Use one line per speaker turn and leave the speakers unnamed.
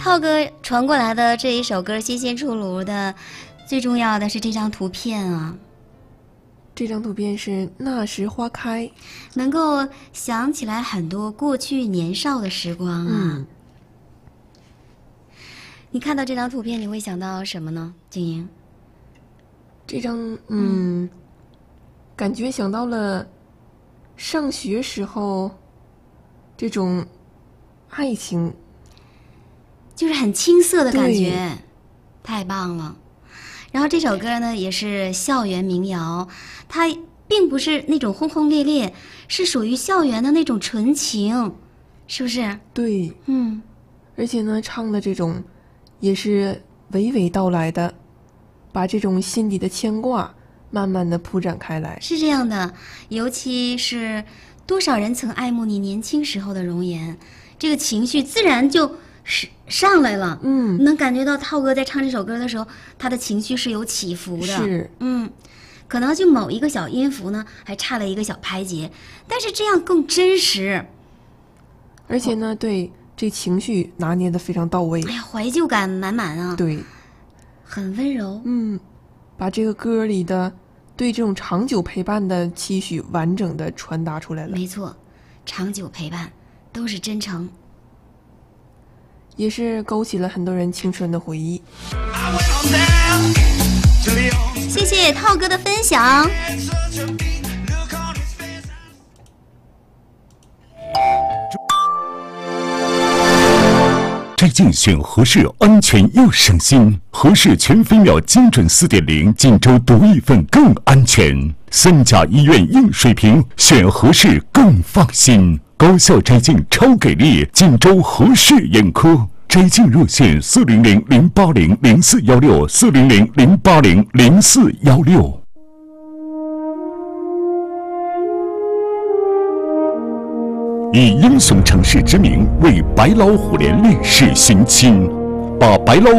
浩哥传过来的这一首歌新鲜出炉的，最重要的是这张图片啊。
这张图片是那时花开，
能够想起来很多过去年少的时光啊。你看到这张图片你会想到什么呢，静莹？
这张感觉想到了上学时候这种爱情，
就是很青涩的感觉，太棒了。然后这首歌呢也是校园民谣，它并不是那种轰轰烈烈，是属于校园的那种纯情，是不是？
对，而且呢唱的这种也是娓娓道来的，把这种心底的牵挂慢慢的铺展开来。
是这样的，尤其是多少人曾爱慕你年轻时候的容颜，这个情绪自然就是上来了。能感觉到浩哥在唱这首歌的时候，他的情绪是有起伏的。
是，
可能就某一个小音符呢，还差了一个小拍节，但是这样更真实。
而且呢，对这情绪拿捏的非常到位。
哎呀，怀旧感满满啊。
对，
很温柔。
把这个歌里的对这种长久陪伴的期许完整的传达出来了。
没错，长久陪伴都是真诚，
也是勾起了很多人青春的回忆。
谢谢涛哥的分享。
摘镜选合适，安全又省心。合适全飞秒精准4.0，锦州独一份更安全。3甲医院硬水平，选合适更放心。高效摘镜超给力，锦州合适眼科。摘镜热线400-080-0416，400-080-0416。以英雄城市之名为白老虎连烈士寻亲，把白老